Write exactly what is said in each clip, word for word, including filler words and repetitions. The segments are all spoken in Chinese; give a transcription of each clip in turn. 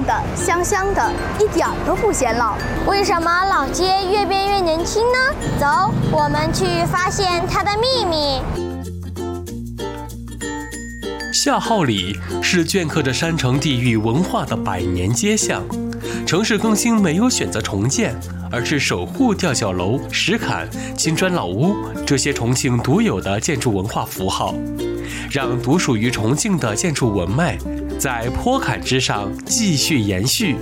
亮的、香香的，一点儿都不显老。 为什么老街越变越年轻呢？走，我们去发现它的秘密。 夏号里是镌刻着山城地域文化的百年街巷，城市更新没有选择重建，而是守护吊脚楼、石坎、青砖老屋这些重庆独有的建筑文化符号，让独属于重庆的建筑文脉在坡坎之上继续延续。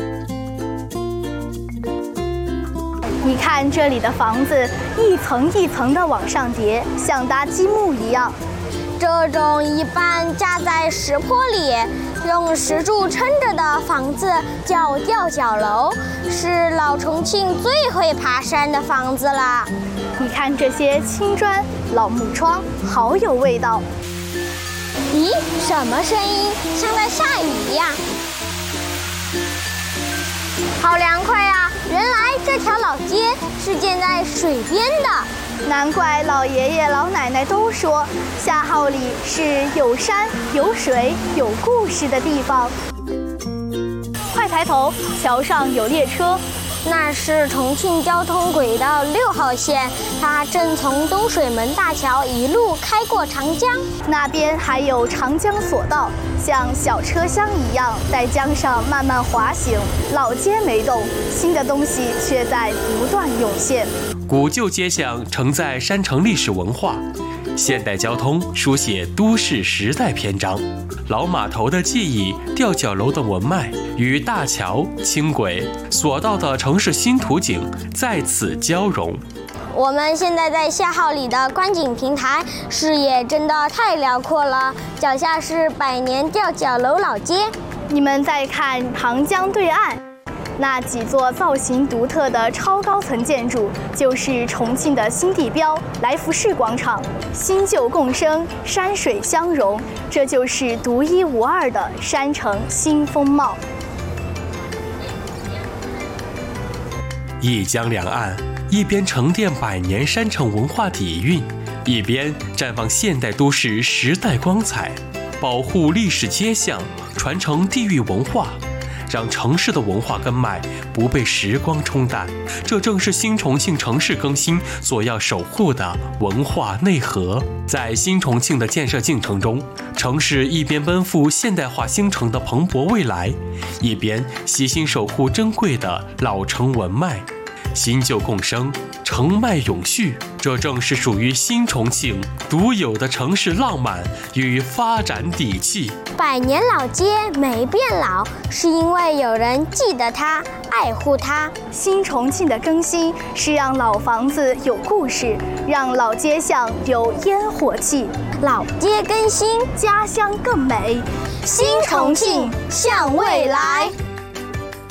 你看这里的房子一层一层的往上叠，像搭积木一样。 这种一半架在石坡里，用石柱撑着的房子叫吊脚楼，是老重庆最会爬山的房子了。 你看这些青砖、老木窗，好有味道。 咦，什么声音？像在下雨一样。好凉快啊！原来这条老街是建在水边的。 难怪老爷爷老奶奶都说夏号里是有山有水有故事的地方。快抬头，桥上有列车， 那是重庆交通轨道六号线，它正从东水门大桥一路开过长江。 那边还有长江索道，像小车厢一样在江上慢慢滑行。老街没动，新的东西却在不断涌现。 古旧街巷承载山城历史文化，现代交通书写都市时代篇章。老码头的记忆、吊脚楼的文脉与大桥、轻轨、索道的城市新图景在此交融。 我们现在在夏号里的观景平台，视野真的太辽阔了。脚下是百年吊脚楼老街， 你们再看长江对岸，那几座造型独特的超高层建筑，就是重庆的新地标来福士广场。新旧共生，山水相融，这就是独一无二的山城新风貌。 一江两岸，一边沉淀百年山城文化底蕴，一边绽放现代都市时代光彩，保护历史街巷，传承地域文化，让城市的文化根脉不被时光冲淡，这正是新重庆城市更新所要守护的文化内核。在新重庆的建设进程中，城市一边奔赴现代化新城的蓬勃未来，一边悉心守护珍贵的老城文脉，新旧共生，城脉永续，这正是属于新重庆独有的城市浪漫与发展底气。 百年老街没变老，是因为有人记得它，爱护它。 新重庆的更新是让老房子有故事，让老街巷有烟火气。 老街更新， 家乡更美。 新重庆向未来。